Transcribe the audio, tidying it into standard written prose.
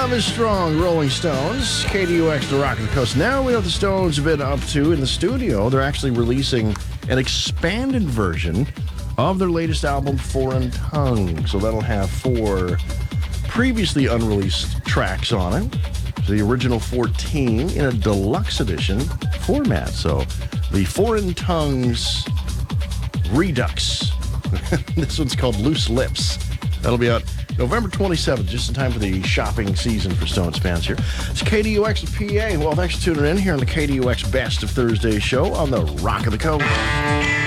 Love is Strong, Rolling Stones, KDUX, the Rock of the Coast. Now we know what the Stones have been up to in the studio. They're actually releasing an expanded version of their latest album, Foreign Tongue. So that'll have 4 previously unreleased tracks on it. So the original 14 in a deluxe edition format. So the Foreign Tongues Redux. This one's called Loose Lips. That'll be out November 27th, just in time for the shopping season for Stones fans here. It's KDUX PA. Well, thanks for tuning in here on the KDUX Best of Thursday show on the Rock of the Coast.